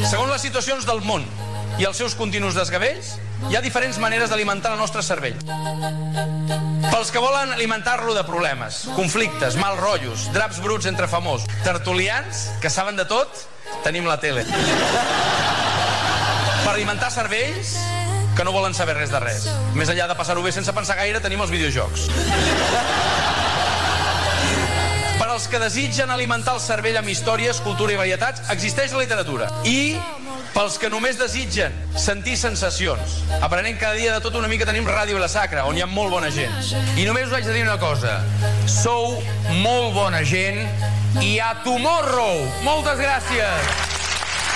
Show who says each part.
Speaker 1: Segons les situacions del món i els seus continus desgavells, hi ha diferents maneres d'alimentar el nostre cervell. Pels que volen alimentar-lo de problemes, conflictes, mal rotllos, draps bruts entre famosos, tertulians, que saben de tot, tenim la tele. Per alimentar cervells que no volen saber res de res. Més enllà de passar-ho bé sense pensar gaire, tenim els videojocs. Per als que desitgen alimentar el cervell amb històries, cultura i varietats, existeix la literatura. I pels que només desitgen sentir sensacions, aprenent cada dia de tot una mica, tenim Ràdio La Sacra, on hi ha molt bona gent. I només us haig de dir una cosa: sou molt bona gent i a tomorrow! Moltes gràcies!